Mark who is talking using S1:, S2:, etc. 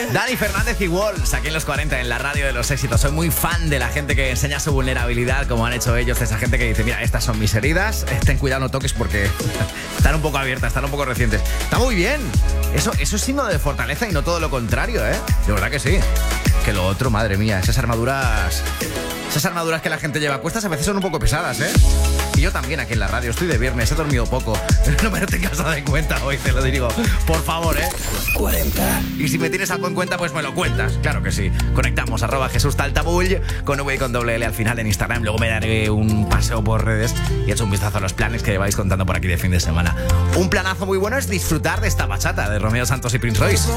S1: Dani Fernández y Walls, aquí en los 40, en la radio de los éxitos. Soy muy fan de la gente que enseña su vulnerabilidad, como han hecho ellos, de esa gente que dice, mira, estas son mis heridas, ten cuidado, no toques porque están un poco abiertas, están un poco recientes. Está muy bien. Eso es signo de fortaleza y no todo lo contrario, ¿eh? De verdad que sí. Que lo otro, madre mía, esas armaduras que la gente lleva puestas a veces son un poco pesadas, ¿eh? Y yo también aquí en la radio, estoy de viernes, he dormido poco. No me lo tengas nada en cuenta hoy, te lo digo. Por favor, ¿eh?
S2: 40.
S1: Y si me tienes algo en cuenta, pues me lo cuentas. Claro que sí. Conectamos @JesúsTaltabull con V y con doble L al final en Instagram. Luego me daré un paseo por redes y echo un vistazo a los planes que vais contando por aquí de fin de semana. Un planazo muy bueno es disfrutar de esta bachata de Romeo Santos y Prince Royce.